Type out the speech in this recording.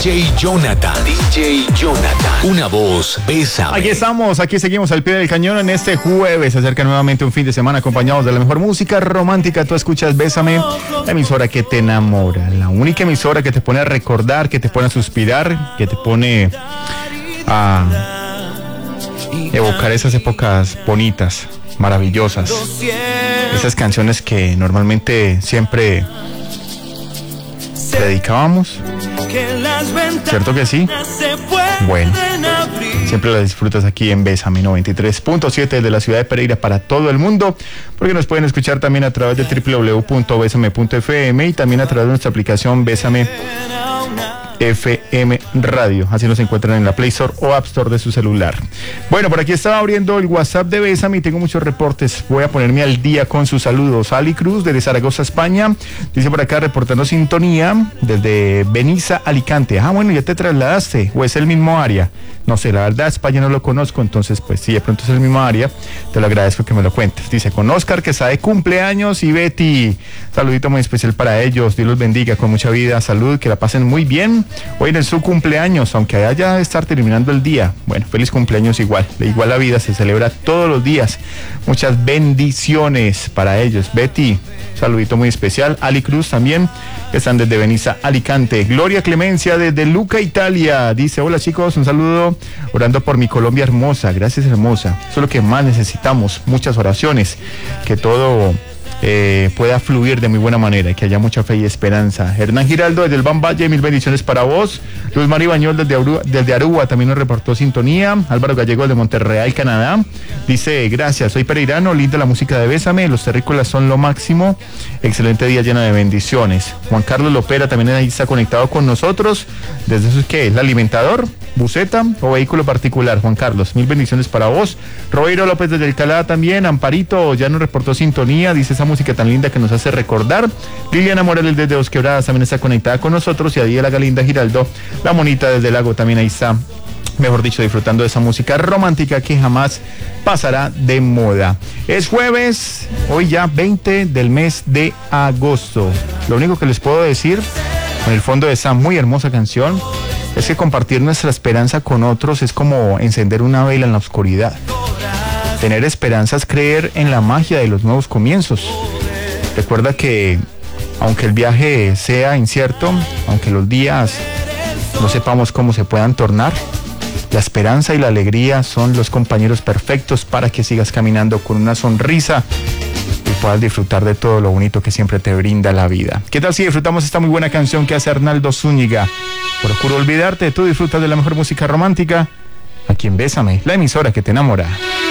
DJ Jonathan, una voz, bésame. Aquí estamos, aquí seguimos al pie del cañón en este jueves. Se acerca nuevamente un fin de semana acompañados de la mejor música romántica. Tú escuchas Bésame, la emisora que te enamora, la única emisora que te pone a recordar, que te pone a suspirar, que te pone a evocar esas épocas bonitas, maravillosas. Esas canciones que normalmente siempre dedicábamos. ¿Cierto que sí? Bueno, siempre la disfrutas aquí en Bésame 93.7 de la ciudad de Pereira para todo el mundo, porque nos pueden escuchar también a través de www.besame.fm y también a través de nuestra aplicación Bésame FM Radio. Así nos encuentran en la Play Store o App Store de su celular. Bueno, por aquí estaba abriendo el WhatsApp de Bésame y tengo muchos reportes. Voy a ponerme al día con sus saludos. Ali Cruz, desde Zaragoza, España, dice por acá, reportando sintonía desde Benissa, Alicante. Ah, bueno, ¿ya te trasladaste? ¿O es el mismo área? No sé, la verdad, España no lo conozco, entonces, pues sí, de pronto es el mismo área. Te lo agradezco que me lo cuentes. Dice, con Oscar, que está de cumpleaños, y Betty. Saludito muy especial para ellos. Dios los bendiga, con mucha vida, salud, que la pasen muy bien. Hoy en su cumpleaños, aunque haya de estar terminando el día. Bueno, feliz cumpleaños igual. Igual la vida se celebra todos los días. Muchas bendiciones para ellos. Betty, saludito muy especial. Ali Cruz también, que están desde Benissa, Alicante. Gloria Clemencia desde Luca, Italia. Dice, hola chicos, un saludo, orando por mi Colombia hermosa. Gracias, hermosa. Eso es lo que más necesitamos. Muchas oraciones. Que todo pueda fluir de muy buena manera y que haya mucha fe y esperanza. Hernán Giraldo desde el Ban Valle, mil bendiciones para vos. Luz Mari Bañol desde Aruba también nos reportó sintonía. Álvaro Gallego de Monterreal, Canadá, dice, gracias, soy pereirano, linda la música de Bésame, los terrícolas son lo máximo, excelente día lleno de bendiciones. Juan Carlos Lopera también ahí está conectado con nosotros, desde eso, ¿qué es? ¿El alimentador? ¿Buseta o vehículo particular? Juan Carlos, mil bendiciones para vos. Robeiro López desde Alcalá también. Amparito ya nos reportó sintonía, dice, esa música tan linda que nos hace recordar. Liliana Morales desde Dos Quebradas también está conectada con nosotros, y Adiela Galinda Giraldo, la monita desde el lago, también ahí está, mejor dicho, disfrutando de esa música romántica que jamás pasará de moda. Es jueves, hoy ya 20 del mes de agosto. Lo único que les puedo decir, con el fondo de esa muy hermosa canción, es que compartir nuestra esperanza con otros es como encender una vela en la oscuridad. Tener esperanza es creer en la magia de los nuevos comienzos. Recuerda que aunque el viaje sea incierto, aunque los días no sepamos cómo se puedan tornar, la esperanza y la alegría son los compañeros perfectos para que sigas caminando con una sonrisa y puedas disfrutar de todo lo bonito que siempre te brinda la vida. ¿Qué tal si disfrutamos esta muy buena canción que hace Arnaldo Zúñiga? Procuro olvidarte, tú disfrutas de la mejor música romántica aquí en Bésame, la emisora que te enamora.